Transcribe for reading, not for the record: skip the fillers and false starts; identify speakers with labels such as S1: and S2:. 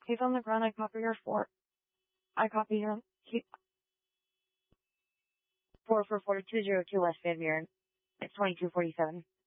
S1: He's on the ground. I copy your 4. I copy your 4 for 4202 West Van Buren. It's 2247.